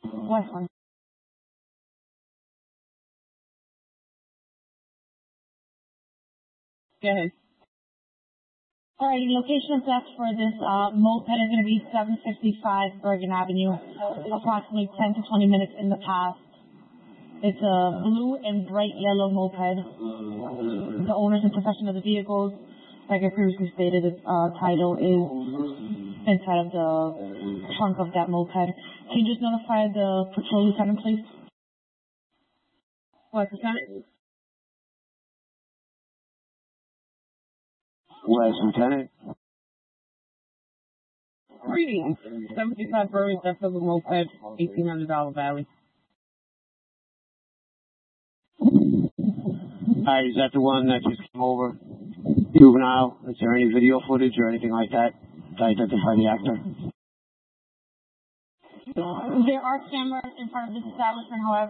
Westland. Go ahead. Alright, the location of death for this moped is going to be 755 Bergen Avenue, approximately 10 to 20 minutes in the past. It's a blue and bright yellow moped. The owners and possession of the vehicles, like I previously stated, the title is inside of the trunk of that moped. Can you just notify the patrol lieutenant, please? What, Lieutenant? West Lieutenant. Greetings. 75 Bergen, theft of a moped, $1,800 value. Alright, is that the one that just came over? Juvenile? Is there any video footage or anything like that to identify the actor? There are cameras in front of this establishment, however.